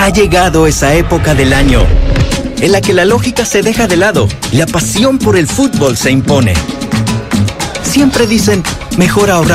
Ha llegado esa época del año en la que la lógica se deja de lado y la pasión por el fútbol se impone. Siempre dicen, mejor ahorrar.